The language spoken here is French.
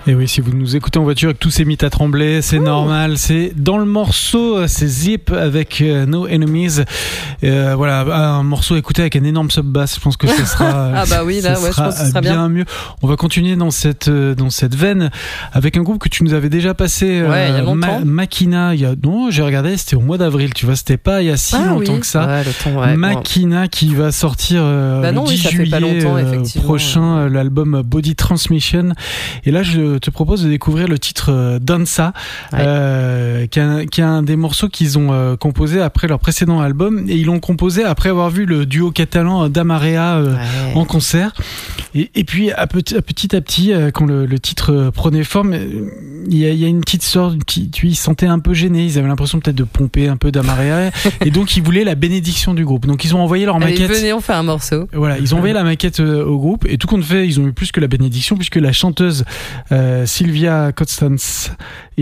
Et oui, si vous nous écoutez en voiture et que tout s'est mis à trembler, c'est normal. C'est dans le morceau, c'est Zip avec No Enemies. Voilà, un morceau écouté avec un énorme sub bass. Je pense que ça sera. Ah bah oui, là, je pense que ce sera bien mieux. On va continuer dans cette veine avec un groupe que tu nous avais déjà passé. Il y a longtemps. Makina. Non, j'ai regardé, c'était au mois d'avril. Tu vois, c'était pas il y a si longtemps que ça. Ouais, le temps, Makina qui va sortir le 10 ça juillet fait pas longtemps, effectivement. prochain, l'album Body Transmission. Et là, je te propose de découvrir le titre Danza, qui est un des morceaux qu'ils ont composé après leur précédent album, et ils l'ont composé après avoir vu le duo catalan Damarea en concert. Et puis petit à petit, quand le titre prenait forme, il y a une petite sorte, ils se sentaient un peu gênés, ils avaient l'impression peut-être de pomper un peu Damarea, et donc ils voulaient la bénédiction du groupe. Donc ils ont envoyé leur maquette. Venez, on fait un morceau. Voilà, ils ont envoyé la maquette au groupe, et tout compte fait, ils ont eu plus que la bénédiction, puisque la chanteuse Sylvia Constance